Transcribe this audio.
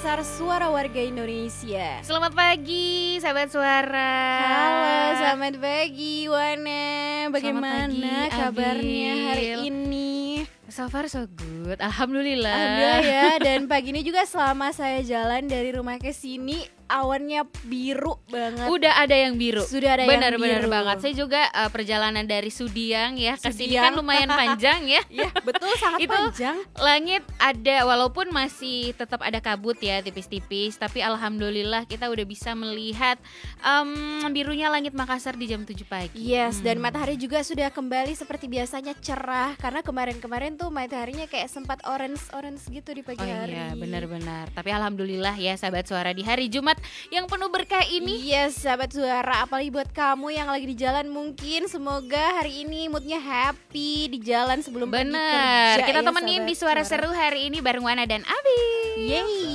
Pasar Suara Warga Indonesia. Selamat pagi sahabat suara. Halo, selamat pagi Wana. Bagaimana pagi, kabarnya hari Abil. ini? So far so good, alhamdulillah. Alhamdulillah ya. Dan pagi ini juga selama saya jalan dari rumah ke sini, awannya biru banget. Udah ada yang biru. Sudah ada yang Benar-benar biru. banget. Saya juga perjalanan dari Sudiang ya ke sini Sudiang. kan lumayan panjang ya. Iya, betul, sangat Itu panjang. Langit ada, walaupun masih tetap ada kabut ya tipis-tipis, tapi alhamdulillah kita udah bisa melihat birunya langit Makassar di jam 7 pagi. Yes, dan matahari juga sudah kembali seperti biasanya cerah. Karena kemarin-kemarin tuh mataharinya kayak sempat orange gitu di pagi hari. Iya benar-benar. Tapi alhamdulillah ya sahabat suara di hari Jumat yang penuh berkah ini. Yes, sahabat suara, apalagi buat kamu yang lagi di jalan, mungkin semoga hari ini moodnya happy di jalan sebelum pergi Bener, kerja. kita ya, temenin sahabat di Suara Seru hari ini bareng Wana dan Abi. Yeay.